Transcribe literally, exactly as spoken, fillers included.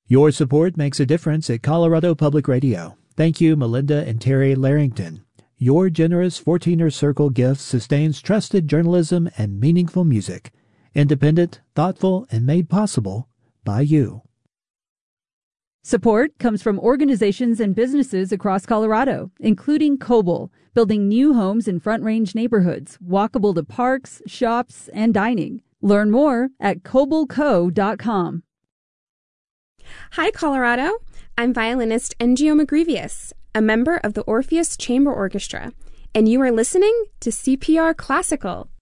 Your support makes a difference at Colorado Public Radio. Thank you, Melinda and Terry Larrington. Your generous fourteener Circle gift sustains trusted journalism and meaningful music. Independent, thoughtful, and made possible by you. Support comes from organizations and businesses across Colorado, including Coble, building new homes in Front Range neighborhoods, walkable to parks, shops, and dining. Learn more at coble co dot com. Hi, Colorado. I'm violinist Ngio Magrevius, a member of the Orpheus Chamber Orchestra, and you are listening to C P R Classical.